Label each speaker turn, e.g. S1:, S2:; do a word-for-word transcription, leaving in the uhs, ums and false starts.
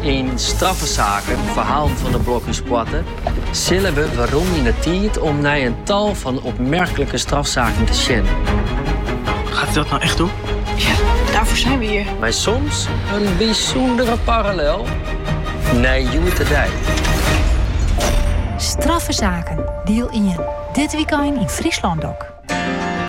S1: in straffe zaken, verhaal van de blokjespotten, zullen we waarom in de tijd om naar een tal van opmerkelijke strafzaken te zien.
S2: Gaat hij dat nou echt doen?
S3: Ja, daarvoor zijn we hier.
S1: Maar soms een bijzondere parallel naar you today.
S4: Straffe zaken, deel één. Dit weekend in Friesland ook.